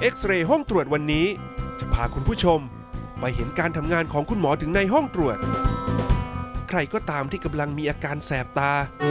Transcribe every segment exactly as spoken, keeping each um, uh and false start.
เอ็กซเรย์ห้องตรวจวันนี้จะพาคุณผู้ชมไปเห็นการทำงานของคุณหมอถึงในห้องตรวจใครก็ตามที่กำลังมีอาการแสบตา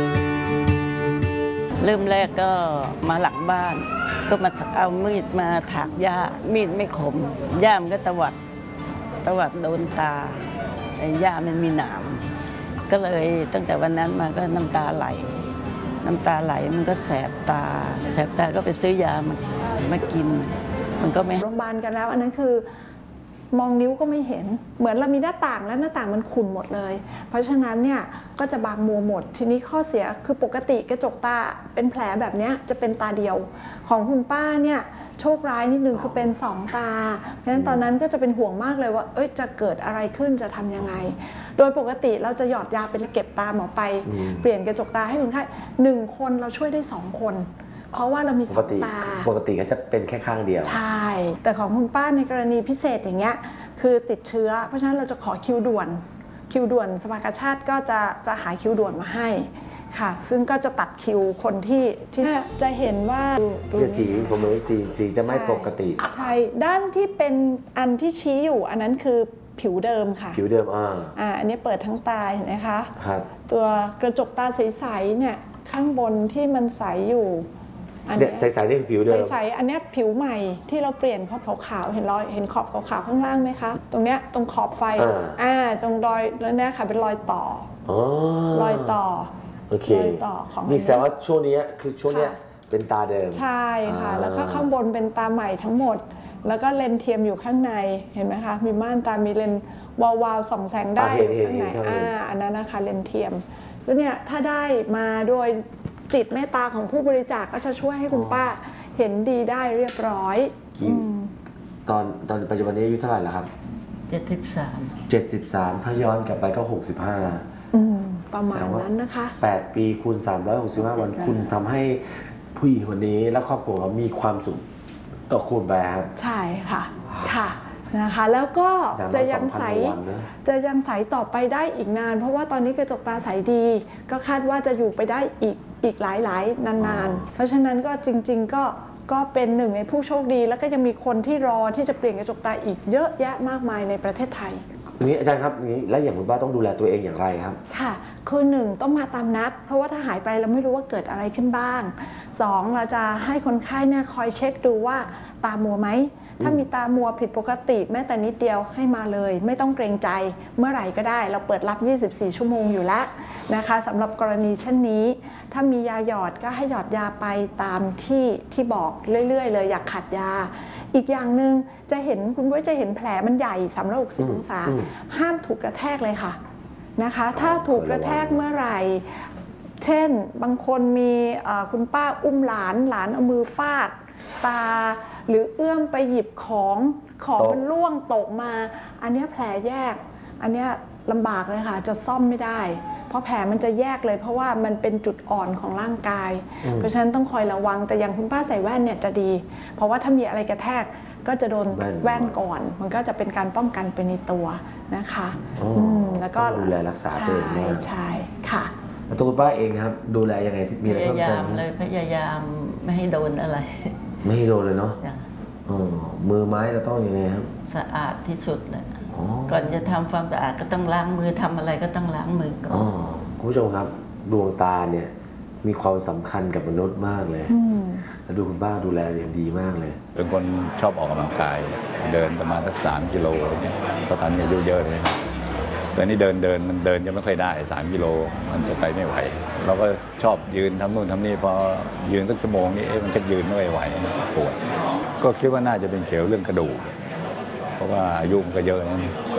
เริ่มแรกก็มาหลังบ้านก็มาเอามีดมาถากหญ้ามีดไม่คมหญ้ามันก็ตวัดตวัดโดนตาไอ้หญ้ามันมีหนามก็เลยตั้งแต่วันนั้นมาก็น้ำตาไหลน้ำตาไหลมันก็แสบตาแสบตาก็ไปซื้อยามามากินมันก็ไม่โรงพยาบาลกันแล้วอันนั้นคือมองนิ้วก็ไม่เห็นเหมือนเรามีหน้าต่างแล้วหน้าต่างมันขุ่นหมดเลยเพราะฉะนั้นเนี่ยก็จะบางมัวหมดทีนี้ข้อเสียคือปกติกระจกตาเป็นแผลแบบนี้จะเป็นตาเดียวของคุณป้าเนี่ยโชคร้ายนิดนึงคือเป็นสองตาเพราะฉะนั้นตอนนั้นก็จะเป็นห่วงมากเลยว่าเอ้ยจะเกิดอะไรขึ้นจะทำยังไงโดยปกติเราจะหยอดยาเป็นเก็บตาหมอไปเปลี่ยนกระจกตาให้คนไข้หนึ่งคนเราช่วยได้สองคนเพราะว่าเรามีสองตาปกติก็จะเป็นแค่ข้างเดียวใช่แต่ของคุณป้าในกรณีพิเศษอย่างเงี้ยคือติดเชื้อเพราะฉะนั้นเราจะขอคิวด่วนคิวด่วนสภากาชาติก็จะจะหาคิวด่วนมาให้ค่ะซึ่งก็จะตัดคิวคนที่ที่จะเห็นว่าสีผมเลยสีสีจะไม่ปกติใช่ด้านที่เป็นอันที่ชี้อยู่อันนั้นคือผิวเดิมค่ะผิวเดิมอ่าอ่าอันนี้เปิดทั้งตาเห็นไหมคะครับตัวกระจกตาใสๆเนี่ยข้างบนที่มันใสอยู่เนี่ยใสๆนี่คือผิวเดิมใสๆอันนี้ผิวใหม่ที่เราเปลี่ยนขอบขาวๆเห็นรอยเห็นขอบขาวๆข้างล่างไหมคะตรงเนี้ยตรงขอบไฟอ่าตรงรอยแล้วเนี่ยค่ะเป็นรอยต่อรอยต่อโอเครอยต่อของนี่แสดงว่าช่วงนี้คือช่วงนี้เป็นตาเดิมใช่ค่ะแล้วก็ข้างบนเป็นตาใหม่ทั้งหมดแล้วก็เลนเทียมอยู่ข้างในเห็นไหมคะมีม่านตามีเลนวาวๆส่องแสงได้อยู่ข้างในอ่าอันนั้นนะคะเลนเทียมแล้วเนี่ยถ้าได้มาโดยจิตเมตตาของผู้บริจาคก็จะช่วยให้คุณป้าเห็นดีได้เรียบร้อยตอนตอนปัจจุบันนี้อายุเท่าไหร่แล้วครับเจ็ดสิบสามเจ็ดสิบสามถ้าย้อนกลับไปก็หกสิบห้าประมาณนั้นนะคะแปดปีคูณสามร้อยหกสิบห้าวันคุณทำให้ผู้หญิงคนนี้และครอบครัวมีความสุขต่อคุณไปครับใช่ค่ะค่ะนะคะแล้วก็จะยังใสจะยังใสต่อไปได้อีกนานเพราะว่าตอนนี้กระจกตาใสดีก็คาดว่าจะอยู่ไปได้อีกอีกหลายๆนานๆเพราะฉะนั้นก็จริงๆก็ก็เป็นหนึ่งในผู้โชคดีแล้วก็ยังมีคนที่รอที่จะเปลี่ยนกระจกตาอีกเยอะแยะมากมายในประเทศไทยนี้อาจารย์ครับนี้แล้วอย่างคุณป้าต้องดูแลตัวเองอย่างไรครับค่ะคือหนึ่งต้องมาตามนัดเพราะว่าถ้าหายไปเราไม่รู้ว่าเกิดอะไรขึ้นบ้างสองเราจะให้คนไข้เนี่ยคอยเช็คดูว่าตามัวไหมถ้ามีตามัวผิดปกติแม้แต่นิดเดียวให้มาเลยไม่ต้องเกรงใจเมื่อไหร่ก็ได้เราเปิดรับยี่สิบสี่ชั่วโมงอยู่แล้วนะคะสำหรับกรณีเช่นนี้ถ้ามียาหยอดก็ให้หยอดยาไปตามที่ที่บอกเรื่อยๆเลยอยากขาดยาอีกอย่างหนึ่งจะเห็นคุณผู้ชมจะเห็นแผลมันใหญ่สามร้อยหกสิบองศาห้ามถูกกระแทกเลยค่ะนะคะถ้าถูกกระแทกเมื่อไหร่เช่นบางคนมีคุณป้าอุ้มหลานหลานเอามือฟาดตาหรือเอื้อมไปหยิบของของมันร่วงตกมาอันนี้แผลแยกอันนี้ลำบากเลยค่ะจะซ่อมไม่ได้เพราะแผลมันจะแยกเลยเพราะว่ามันเป็นจุดอ่อนของร่างกายเพราะฉะนั้นต้องคอยระวังแต่อย่างคุณป้าใส่แว่นเนี่ยจะดีเพราะว่าถ้ามีอะไรกระแทกก็จะโดนแว่นก่อนมันก็จะเป็นการป้องกันไปในตัวนะคะแล้วก็ดูแลรักษาตัวเองด้วยใช่ค่ะแล้วตัวคุณป้าเองครับดูแลยังไงมีอะไรเพิ่มเติมไหมเลยพยายามไม่ให้โดนอะไรไม่ให้โดนเลยเนาะมือไม้เราต้องยังไงครับสะอาดที่สุดเลยก่อนจะทำความสะอาดก็ต้องล้างมือทำอะไรก็ต้องล้างมือก่อนคุณผู้ชมครับดวงตาเนี่ยมีความสำคัญกับมนุษย์มากเลยแล้วดูคุณป้าดูแลอย่างดีมากเลยเป็นคนชอบออกกำลังกายเดินประมาณสักสามกิโลก็ตอนนี้อายุเยอะเลยแต่นี่เดินเดินมันเดินจะไม่ค่อยได้สามกิโลมันจะไปไม่ไหวเราก็ชอบยืนทำนู่นทำนี่พอยืนสักชั่วโมงนี้เอ๊ะมันจะยืนไม่ไหวมันจะปวดก็คิดว่าน่าจะเป็นเกี่ยวเรื่องกระดูกเพราะว่าอายุมันก็เยอะนะ